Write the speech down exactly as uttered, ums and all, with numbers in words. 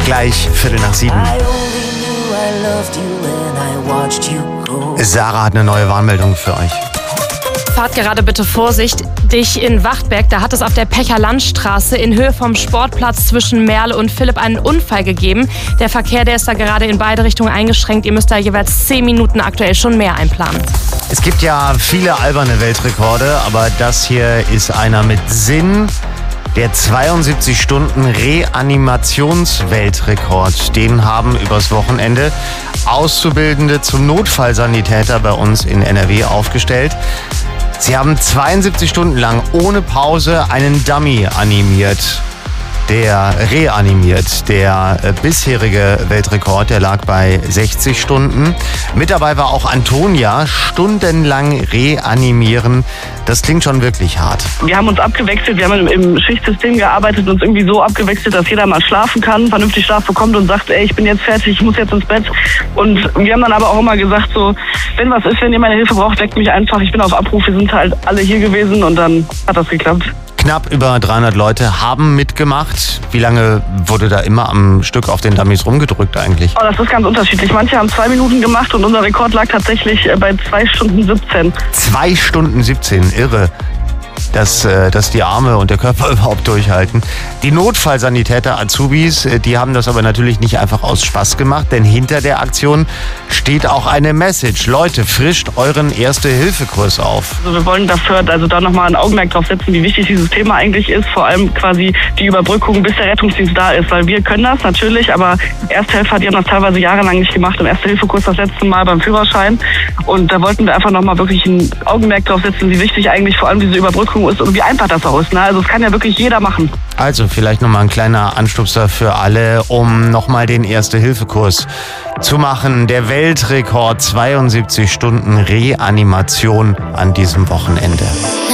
Gleich Viertel nach sieben. Sarah hat eine neue Warnmeldung für euch. Fahrt gerade bitte vorsichtig in Wachtberg. Da hat es auf der Pecher-Landstraße in Höhe vom Sportplatz zwischen Merle und Philipp einen Unfall gegeben. Der Verkehr, der ist da gerade in beide Richtungen eingeschränkt. Ihr müsst da jeweils zehn Minuten aktuell schon mehr einplanen. Es gibt ja viele alberne Weltrekorde, aber das hier ist einer mit Sinn. Der zweiundsiebzig Stunden Reanimationsweltrekord, den haben übers Wochenende Auszubildende zum Notfallsanitäter bei uns in N R W aufgestellt. Sie haben zweiundsiebzig Stunden lang ohne Pause einen Dummy animiert. Der reanimiert. Der äh, bisherige Weltrekord, der lag bei sechzig Stunden. Mit dabei war auch Antonia. Stundenlang reanimieren. Das klingt schon wirklich hart. Wir haben uns abgewechselt. Wir haben im Schichtsystem gearbeitet, uns irgendwie so abgewechselt, dass jeder mal schlafen kann, vernünftig Schlaf bekommt und sagt, ey, ich bin jetzt fertig, ich muss jetzt ins Bett. Und wir haben dann aber auch immer gesagt, so, wenn was ist, wenn ihr meine Hilfe braucht, weckt mich einfach. Ich bin auf Abruf. Wir sind halt alle hier gewesen und dann hat das geklappt. Knapp über dreihundert Leute haben mitgemacht. Wie lange wurde da immer am Stück auf den Dummies rumgedrückt eigentlich? Oh, das ist ganz unterschiedlich. Manche haben zwei Minuten gemacht und unser Rekord lag tatsächlich bei zwei Stunden siebzehn. Zwei Stunden siebzehn, irre. Dass, dass die Arme und der Körper überhaupt durchhalten. Die Notfallsanitäter Azubis, die haben das aber natürlich nicht einfach aus Spaß gemacht, denn hinter der Aktion steht auch eine Message. Leute, frischt euren Erste-Hilfe-Kurs auf. Also wir wollen dafür also da nochmal ein Augenmerk drauf setzen, wie wichtig dieses Thema eigentlich ist. Vor allem quasi die Überbrückung, bis der Rettungsdienst da ist. Weil wir können das natürlich, aber Ersthelfer, die haben das teilweise jahrelang nicht gemacht. Im Erste-Hilfe-Kurs das letzte Mal beim Führerschein. Und da wollten wir einfach nochmal wirklich ein Augenmerk drauf setzen, wie wichtig eigentlich vor allem diese Überbrückung ist und wie einfach das auch ist. Ne? Also es kann ja wirklich jeder machen. Also vielleicht nochmal ein kleiner Anstupser für alle, um nochmal den Erste-Hilfe-Kurs zu machen. Der Weltrekord zweiundsiebzig Stunden Reanimation an diesem Wochenende.